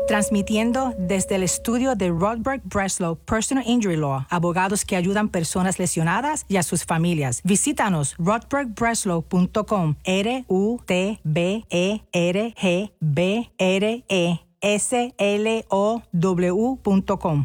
Transmitiendo desde el estudio de Rodberg Breslow Personal Injury Law, abogados que ayudan personas lesionadas y a sus familias. Visítanos rodbergbreslow.com, RUTBERGBRESLOW.com.